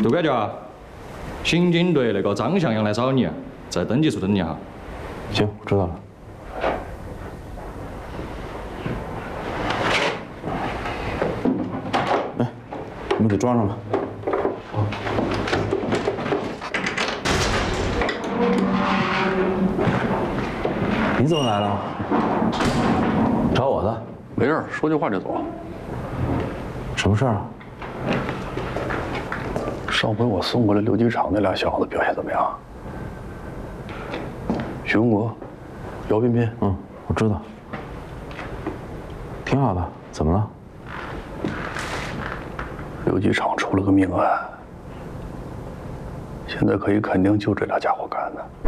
陆管家，刑警队那个张向阳来找你，在登记处等你哈。 行，知道了。哎，你们给装上吧。你怎么来了？找我的？ 没事，说句话就走。 什么事儿啊？ 上回我送过来刘机场那俩小子表现怎么样？徐文国、姚彬彬， 我知道，挺好的。怎么了？ 刘机场出了个命案，现在可以肯定就这俩家伙干的。